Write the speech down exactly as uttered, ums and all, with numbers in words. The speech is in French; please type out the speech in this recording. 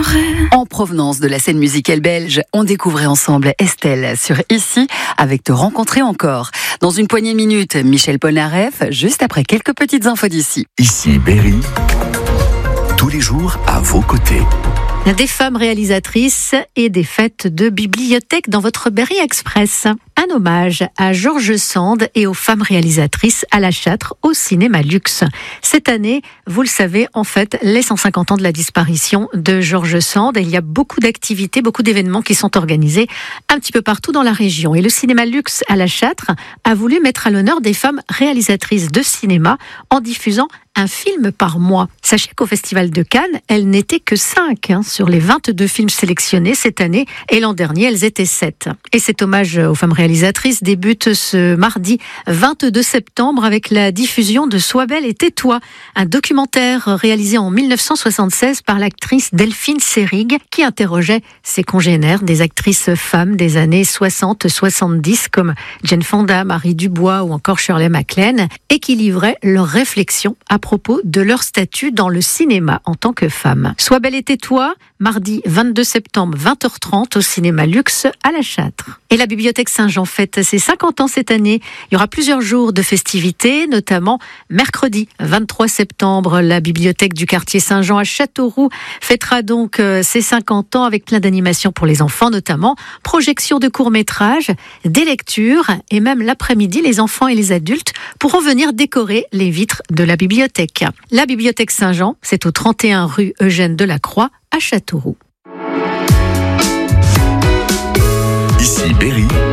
En provenance de la scène musicale belge, on découvrait ensemble Estelle sur Ici avec Te rencontrer encore. Dans une poignée de minutes, Michel Polnareff, juste après quelques petites infos d'ici. Ici Berry, tous les jours à vos côtés. Des femmes réalisatrices et des fêtes de bibliothèque dans votre Berry Express. Un hommage à George Sand et aux femmes réalisatrices à la Châtre au cinéma luxe. Cette année, vous le savez, en fait, les cent cinquante ans de la disparition de George Sand. Il y a beaucoup d'activités, beaucoup d'événements qui sont organisés un petit peu partout dans la région. Et le cinéma luxe à la Châtre a voulu mettre à l'honneur des femmes réalisatrices de cinéma en diffusant un film par mois. Sachez qu'au Festival de Cannes, elles n'étaient que cinq hein, sur les vingt-deux films sélectionnés cette année et l'an dernier, elles étaient sept. Et cet hommage aux femmes réalisatrices débute ce mardi vingt-deux septembre avec la diffusion de Sois belle et tais-toi, un documentaire réalisé en mille neuf cent soixante-seize par l'actrice Delphine Seyrig qui interrogeait ses congénères, des actrices femmes des années soixante soixante-dix comme Jane Fonda, Marie Dubois ou encore Shirley MacLaine et qui livrait leurs réflexions à propos de leur statut dans le cinéma en tant que femme. Sois belle et tais-toi, mardi vingt-deux septembre, vingt heures trente au cinéma luxe à la Châtre. Et la Bibliothèque Saint-Jean fête ses cinquante ans cette année. Il y aura plusieurs jours de festivités, notamment mercredi vingt-trois septembre, la Bibliothèque du quartier Saint-Jean à Châteauroux fêtera donc ses cinquante ans avec plein d'animations pour les enfants, notamment projection de courts-métrages, des lectures et même l'après-midi, les enfants et les adultes pourront venir décorer les vitres de la bibliothèque. La Bibliothèque Saint-Jean, c'est au trente et un rue Eugène Delacroix à Châteauroux. Ici Berry.